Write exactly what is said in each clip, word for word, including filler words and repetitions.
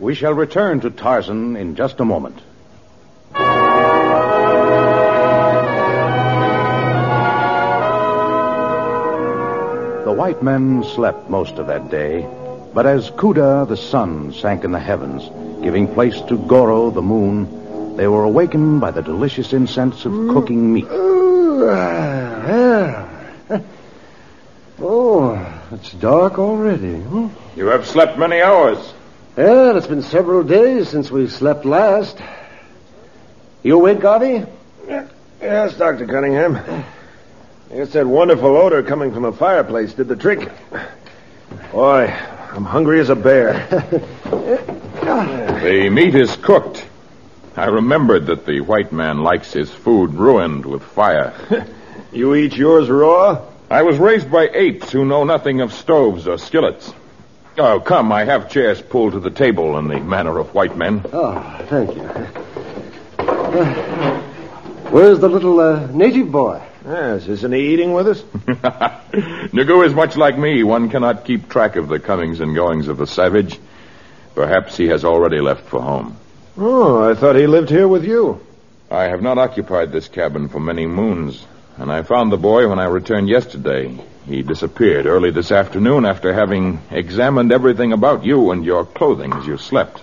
We shall return to Tarzan in just a moment. The white men slept most of that day, but as Kuda, the sun, sank in the heavens, giving place to Goro, the moon, they were awakened by the delicious incense of cooking meat. Oh, uh, oh, it's dark already. Hmm? You have slept many hours. Well, it's been several days since we slept last. You awake, Garvey? Yes, Doctor Cunningham. I guess that wonderful odor coming from the fireplace did the trick. Boy, I'm hungry as a bear. The meat is cooked. I remembered that the white man likes his food ruined with fire. You eat yours raw? I was raised by apes who know nothing of stoves or skillets. Oh, come, I have chairs pulled to the table in the manner of white men. Oh, thank you. Uh, where's the little uh, native boy? Yes, isn't he eating with us? Nugu is much like me. One cannot keep track of the comings and goings of the savage. Perhaps he has already left for home. Oh, I thought he lived here with you. I have not occupied this cabin for many moons, and I found the boy when I returned yesterday. He disappeared early this afternoon after having examined everything about you and your clothing as you slept.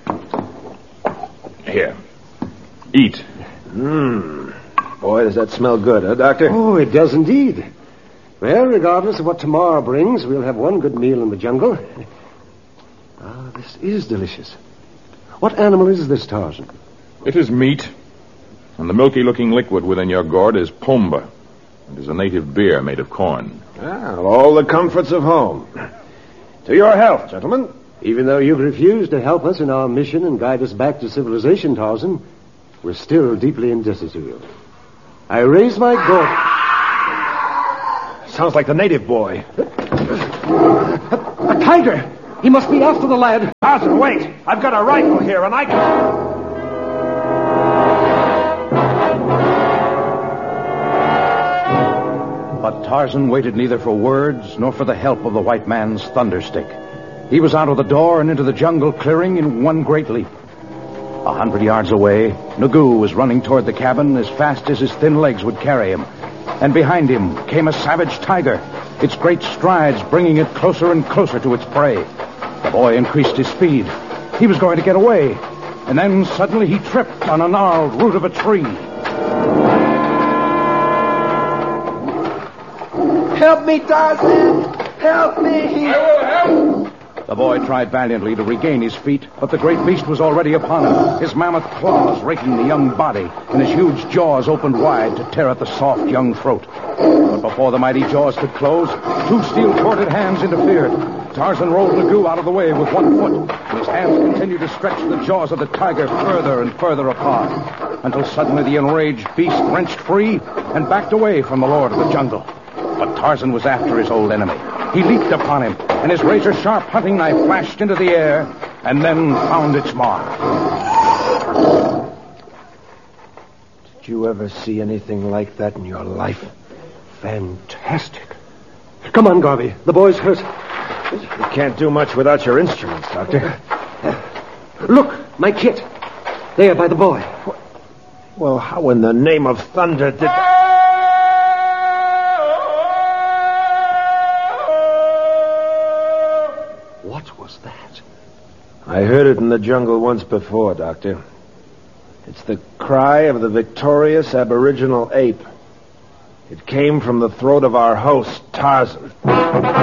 Here. Eat. Mmm. Boy, does that smell good, huh, Doctor? Oh, it does indeed. Well, regardless of what tomorrow brings, we'll have one good meal in the jungle. Ah, this is delicious. What animal is this, Tarzan? It is meat, and the milky-looking liquid within your gourd is pomba. It is a native beer made of corn. Well, all the comforts of home. To your health, gentlemen. Even though you've refused to help us in our mission and guide us back to civilization, Tarzan, we're still deeply indebted to you. I raise my gourd. Sounds like the native boy. A tiger! He must be after the lad. Tarzan, wait. I've got a rifle here, and I can... But Tarzan waited neither for words nor for the help of the white man's thunderstick. He was out of the door and into the jungle clearing in one great leap. A hundred yards away, Nugu was running toward the cabin as fast as his thin legs would carry him. And behind him came a savage tiger, its great strides bringing it closer and closer to its prey. The boy increased his speed. He was going to get away. And then suddenly he tripped on a gnarled root of a tree. Help me, Tarzan! Help me! I will help! The boy tried valiantly to regain his feet, but the great beast was already upon him, his mammoth claws raking the young body, and his huge jaws opened wide to tear at the soft young throat. But before the mighty jaws could close, two steel-corded hands interfered. Tarzan rolled Nugu out of the way with one foot, and his hands continued to stretch the jaws of the tiger further and further apart, until suddenly the enraged beast wrenched free and backed away from the lord of the jungle. But Tarzan was after his old enemy. He leaped upon him, and his razor-sharp hunting knife flashed into the air and then found its mark. Did you ever see anything like that in your life? Fantastic. Come on, Garvey. The boy's hurt. You can't do much without your instruments, Doctor. Look, my kit. There by the boy. Well, how in the name of thunder did... What was that? I heard it in the jungle once before, Doctor. It's the cry of the victorious aboriginal ape. It came from the throat of our host, Tarzan.